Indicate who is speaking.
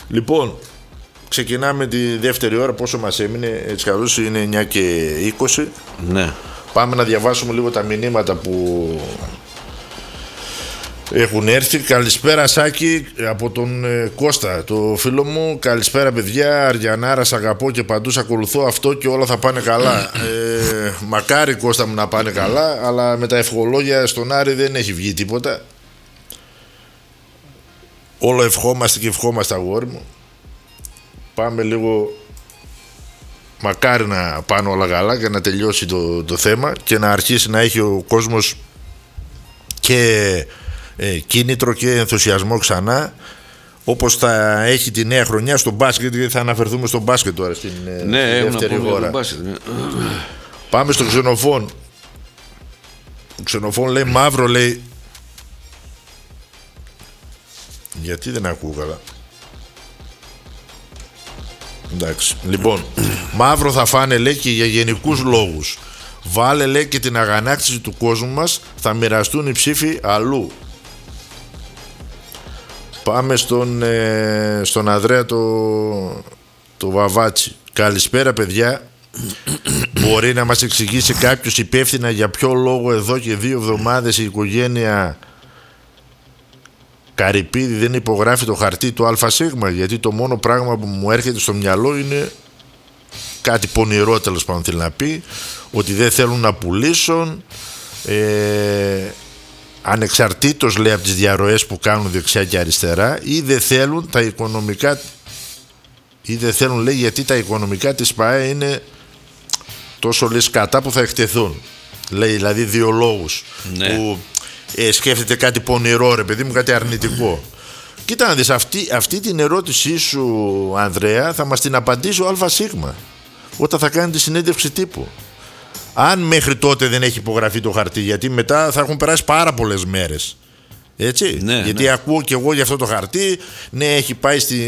Speaker 1: Λοιπόν, ξεκινάμε τη δεύτερη ώρα. Πόσο μας έμεινε? Έτσι καλώς είναι 9 και 20.
Speaker 2: Ναι.
Speaker 1: Πάμε να διαβάσουμε λίγο τα μηνύματα που έχουν έρθει. Καλησπέρα Σάκη από τον Κώστα, το φίλο μου. Καλησπέρα παιδιά, Αριανάρα, σ' αγαπώ και παντού σ' ακολουθώ, αυτό και όλα θα πάνε καλά. Μακάρι Κώστα μου να πάνε καλά, αλλά με τα ευχολόγια στον Άρη δεν έχει βγει τίποτα. Όλο ευχόμαστε και ευχόμαστε, αγόρι μου. Πάμε λίγο. Μακάρι να πάνε όλα καλά και να τελειώσει το θέμα και να αρχίσει να έχει ο κόσμος και κίνητρο και ενθουσιασμό ξανά, όπως θα έχει τη νέα χρονιά στο μπάσκετ, γιατί θα αναφερθούμε στο μπάσκετ τώρα στην δεύτερη ώρα. Πάμε στο Ξενοφών. Ο Ξενοφών λέει μαύρο, λέει. Γιατί δεν ακούω καλά? Εντάξει, λοιπόν, μαύρο θα φάνε, λέει, και για γενικούς λόγους. Βάλε, λέει, και την αγανάκτηση του κόσμου μας, θα μοιραστούν οι ψήφοι αλλού. Πάμε στον Ανδρέα το Βαβάτσι. Καλησπέρα παιδιά. Μπορεί να μας εξηγήσει κάποιος υπεύθυνα για ποιο λόγο εδώ και 2 εβδομάδες η οικογένεια Καρυπίδη δεν υπογράφει το χαρτί του ΑΣ? Γιατί το μόνο πράγμα που μου έρχεται στο μυαλό είναι κάτι πονηρό, τέλος πάντων θέλει να πει, ότι δεν θέλουν να πουλήσουν, ανεξαρτήτως, λέει, από τις διαρροές που κάνουν δεξιά και αριστερά, ή δεν θέλουν τα οικονομικά, ή δεν θέλουν, λέει, γιατί τα οικονομικά της ΠΑΕ είναι τόσο, λέει, σκατά που θα εκτεθούν. Λέει δηλαδή 2 λόγους, ναι, που σκέφτεται κάτι πονηρό, ρε παιδί μου, κάτι αρνητικό. Κοίτα να δεις, αυτή την ερώτησή σου, Ανδρέα, θα μας την απαντήσει ο ΑΣ όταν θα κάνει τη συνέντευξη τύπου. Αν μέχρι τότε δεν έχει υπογραφεί το χαρτί, γιατί μετά θα έχουν περάσει πάρα πολλές μέρες. Έτσι, ναι, γιατί ακούω και εγώ για αυτό το χαρτί. Ναι, έχει πάει